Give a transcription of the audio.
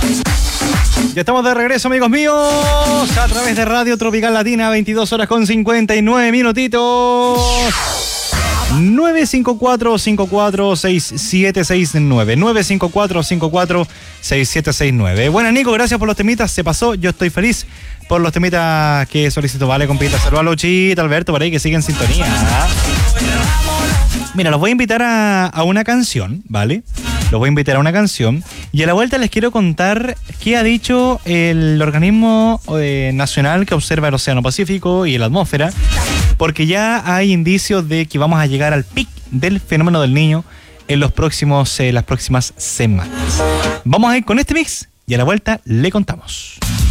Ya estamos de regreso, amigos míos, a través de Radio Tropical Latina, 22 horas con 59 minutitos. 954-546769. 954-546769. Bueno, Nico, gracias por los temitas. Se pasó, yo estoy feliz por los temitas que solicito. Vale, compita. Saludos a Luchita, Alberto, por ahí que siguen en sintonía. Mira, los voy a invitar a una canción, ¿vale? Los voy a invitar a una canción. Y a la vuelta les quiero contar qué ha dicho el organismo nacional que observa el Océano Pacífico y la atmósfera. Porque ya hay indicios de que vamos a llegar al pic del fenómeno del Niño en las próximas semanas. Vamos a ir con este mix y a la vuelta le contamos.